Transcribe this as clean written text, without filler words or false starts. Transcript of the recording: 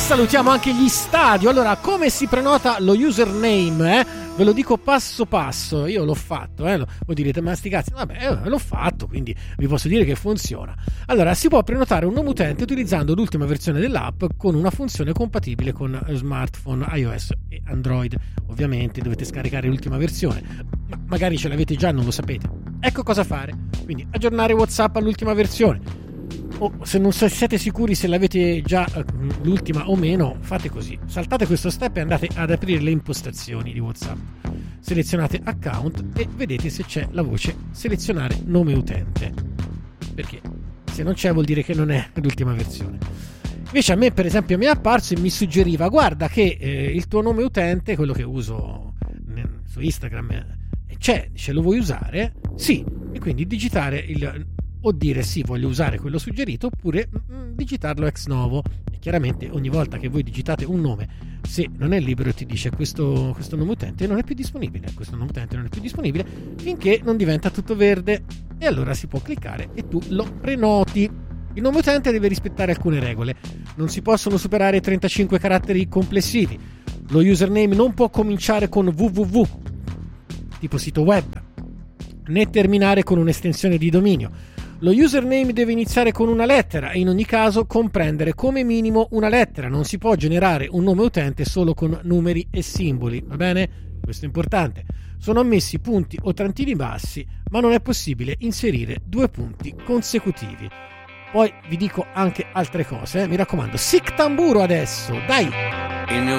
salutiamo anche gli stadio. Allora, come si prenota lo username? Ve lo dico passo passo. Io l'ho fatto, Voi direte, ma sti cazzi, vabbè, l'ho fatto, quindi vi posso dire che funziona. Allora, si può prenotare un nome utente utilizzando l'ultima versione dell'app con una funzione compatibile con smartphone iOS e Android. Ovviamente dovete scaricare l'ultima versione, ma magari ce l'avete già, non lo sapete. Ecco cosa fare. Quindi aggiornare WhatsApp all'ultima versione. O se non siete sicuri se l'avete già l'ultima o meno, fate così: saltate questo step e andate ad aprire le impostazioni di WhatsApp, selezionate account e vedete se c'è la voce selezionare nome utente, perché se non c'è vuol dire che non è l'ultima versione. Invece a me, per esempio, mi è apparso e mi suggeriva: guarda che il tuo nome utente, quello che uso su Instagram, c'è, dice, lo vuoi usare? Sì, e quindi digitare o dire sì, voglio usare quello suggerito, oppure digitarlo ex novo. E chiaramente ogni volta che voi digitate un nome, se non è libero ti dice questo nome utente non è più disponibile, finché non diventa tutto verde, e allora si può cliccare e tu lo prenoti. Il nome utente deve rispettare alcune regole: non si possono superare 35 caratteri complessivi, lo username non può cominciare con www tipo sito web, né terminare con un'estensione di dominio. Lo username deve iniziare con una lettera e in ogni caso comprendere come minimo una lettera. Non si può generare un nome utente solo con numeri e simboli, va bene? Questo è importante. Sono ammessi punti o trattini bassi, ma non è possibile inserire 2 punti consecutivi. Poi vi dico anche altre cose, mi raccomando. Sic tamburo adesso, dai!